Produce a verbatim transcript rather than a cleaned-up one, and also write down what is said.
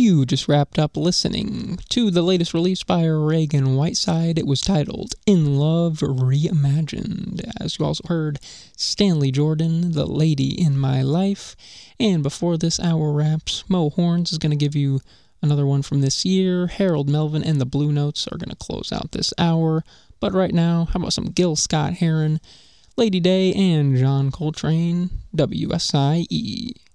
You just wrapped up listening to the latest release by Reagan Whiteside. It was titled In Love Reimagined. As you also heard, Stanley Jordan, The Lady in My Life. And before this hour wraps, Mo Horns is going to give you another one from this year. Harold Melvin and the Blue Notes are going to close out this hour. But right now, how about some Gil Scott-Heron, Lady Day, and John Coltrane, W S I E.